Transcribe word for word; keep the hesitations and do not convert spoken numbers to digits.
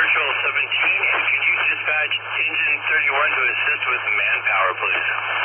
Patrol seventeen, and could you dispatch Engine thirty-one to assist with manpower, please?